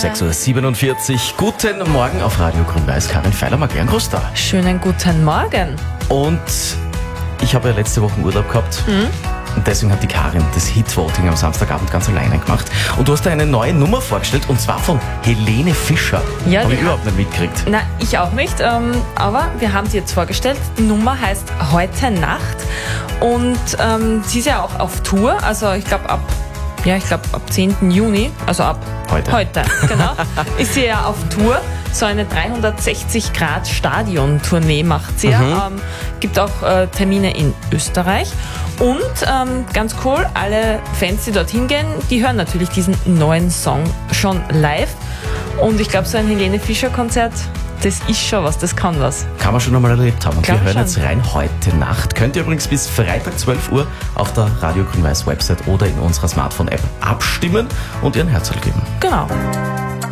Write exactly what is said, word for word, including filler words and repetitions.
sechs Uhr siebenundvierzig. Guten Morgen auf Radio Grün-Weiß. Karin Feiler-Magern, grüß da. Schönen guten Morgen. Und ich habe ja letzte Woche Urlaub gehabt. Mhm. Und deswegen hat die Karin das Hit-Voting am Samstagabend ganz alleine gemacht. Und du hast da eine neue Nummer vorgestellt, und zwar von Helene Fischer. Ja, habe ich die überhaupt nicht mitgekriegt. Na, ich auch nicht, ähm, aber wir haben sie jetzt vorgestellt. Die Nummer heißt Heute Nacht und ähm, sie ist ja auch auf Tour, also ich glaube ab, ja, ich glaube ab zehnten Juni, also ab Heute. Heute, genau, ist sie ja auf Tour. So eine dreihundertsechzig Grad Stadion-Tournee macht sie ja. Mhm. Ähm, gibt auch äh, Termine in Österreich. Und ähm, ganz cool, alle Fans, die dorthin gehen, die hören natürlich diesen neuen Song schon live. Und ich glaube, so ein Helene Fischer-Konzert, das ist schon was, das kann was. Kann man schon einmal erlebt haben. Und Glaub wir hören schon. jetzt rein Heute Nacht. Könnt ihr übrigens bis Freitag zwölf Uhr auf der Radio Grün-Weiß Website oder in unserer Smartphone-App abstimmen und ihren Herzl geben. Genau.